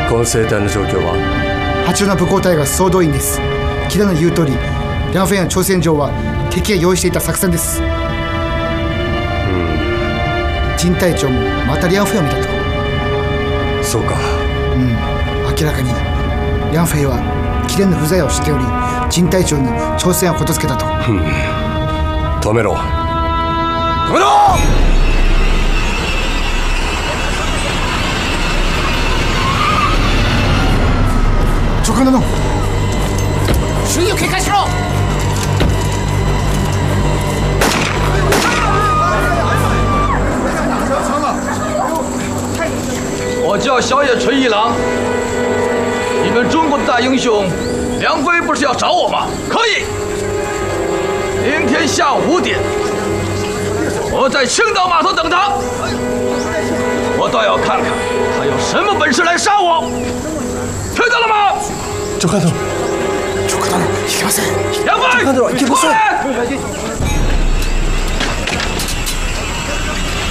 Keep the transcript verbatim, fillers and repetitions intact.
今生隊の状況は？ 八中の武工隊が総動員です。キラの言う通り、リャンフェイの挑戦状は敵が用意していた作戦です。うん。陳隊長もまたリャンフェイを見たと。 そうか。 うん。明らかにリャンフェイはキレンの不在を知っており、陳隊長に挑戦をことつけたと。うん。 止めろ。止めろ！ 長官殿、周囲を警戒しろ！ 我叫小野纯一郎，你们中国的大英雄梁飞不是要找我吗？可以，明天下午五点，我在青岛码头等他。我倒要看看他有什么本事来杀我，听到了吗？ 長官殿、 長官殿、いけません。 梁飞， 長官殿、いけません。